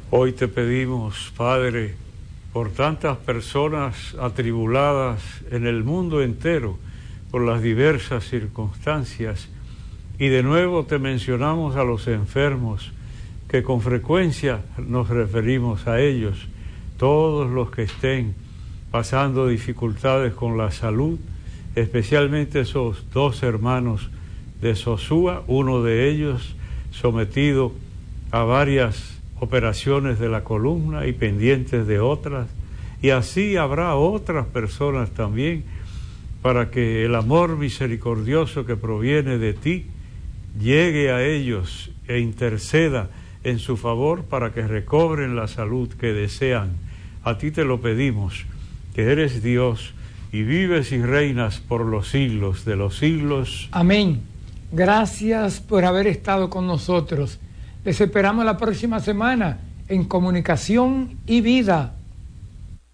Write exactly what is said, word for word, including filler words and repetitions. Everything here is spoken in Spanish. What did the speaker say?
Hoy te pedimos, Padre, por tantas personas atribuladas en el mundo entero, por las diversas circunstancias, y de nuevo te mencionamos a los enfermos, que con frecuencia nos referimos a ellos, todos los que estén pasando dificultades con la salud, especialmente esos dos hermanos de Sosúa, uno de ellos sometido a varias operaciones de la columna y pendientes de otras, y así habrá otras personas también, para que el amor misericordioso que proviene de ti llegue a ellos e interceda en su favor para que recobren la salud que desean. A ti te lo pedimos, que eres Dios y vives y reinas por los siglos de los siglos. Amén. Gracias por haber estado con nosotros. Les esperamos la próxima semana en Comunicación y Vida.